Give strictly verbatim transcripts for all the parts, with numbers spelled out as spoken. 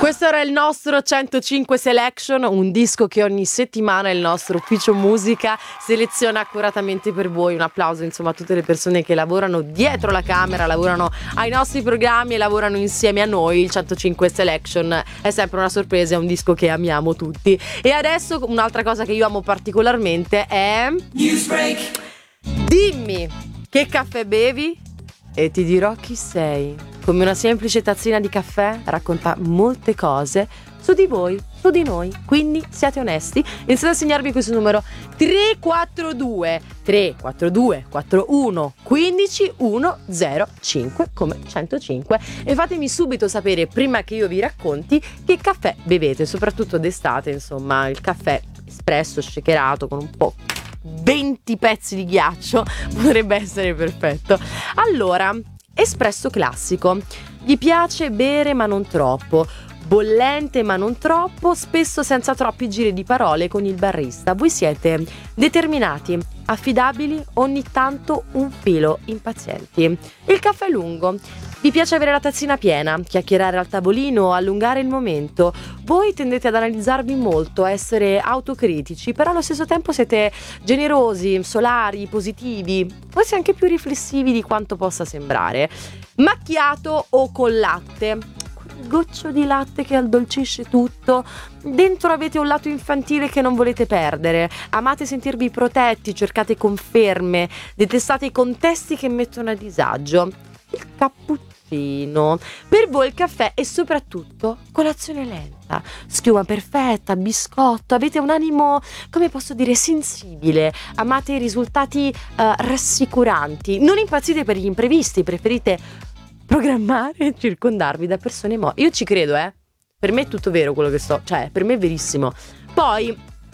Questo era il nostro centocinque Selection, un disco che ogni settimana il nostro ufficio musica seleziona accuratamente per voi. Un applauso insomma a tutte le persone che lavorano dietro la camera, lavorano ai nostri programmi e lavorano insieme a noi. Il centocinque Selection è sempre una sorpresa, è un disco che amiamo tutti. E adesso un'altra cosa che io amo particolarmente è Newsbreak. Dimmi che caffè bevi e ti dirò chi sei. Come una semplice tazzina di caffè racconta molte cose su di voi, su di noi. Quindi siate onesti. Iniziate a segnarvi questo numero tre quattro due tre quattro due quattro uno uno cinque uno zero cinque come centocinque e fatemi subito sapere, prima che io vi racconti, che caffè bevete, soprattutto d'estate. Insomma, il caffè espresso, shakerato con un po' venti pezzi di ghiaccio potrebbe essere perfetto. Allora, espresso classico, gli piace bere ma non troppo, bollente ma non troppo, spesso senza troppi giri di parole con il barista. Voi siete determinati, affidabili, ogni tanto un filo impazienti. Il caffè lungo, vi piace avere la tazzina piena, chiacchierare al tavolino, allungare il momento. Voi tendete ad analizzarvi molto, a essere autocritici, però allo stesso tempo siete generosi, solari, positivi, forse anche più riflessivi di quanto possa sembrare. Macchiato o con latte? Quel goccio di latte che addolcisce tutto. Dentro avete un lato infantile che non volete perdere. Amate sentirvi protetti, cercate conferme, detestate i contesti che mettono a disagio. Il cappuccino. Per voi il caffè è soprattutto colazione lenta, schiuma perfetta, biscotto, avete un animo, come posso dire, sensibile, amate i risultati uh, rassicuranti, non impazzite per gli imprevisti, preferite programmare e circondarvi da persone mo. Io ci credo, eh. Per me è tutto vero quello che sto, cioè per me è verissimo. Poi,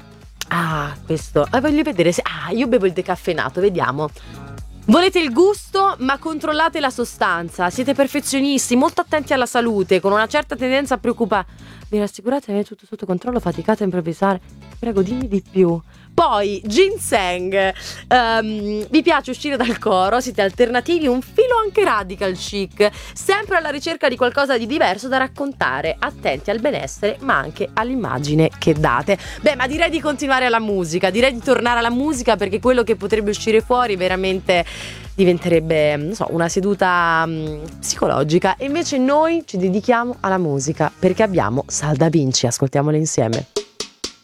ah, questo, eh, voglio vedere se, ah, io bevo il decaffeinato, vediamo. Volete il gusto, ma controllate la sostanza. Siete perfezionisti, molto attenti alla salute, con una certa tendenza a preoccupare. Vi rassicurate di avere tutto sotto controllo, faticate a improvvisare. Prego, dimmi di più. Poi, ginseng. Um, vi piace uscire dal coro, siete alternativi, un filo anche radical chic, sempre alla ricerca di qualcosa di diverso da raccontare, attenti al benessere, ma anche all'immagine che date. Beh, ma direi di continuare alla musica, direi di tornare alla musica, perché quello che potrebbe uscire fuori veramente diventerebbe, non so, una seduta um, psicologica. E invece noi ci dedichiamo alla musica, perché abbiamo Salda Vinci, ascoltiamola insieme.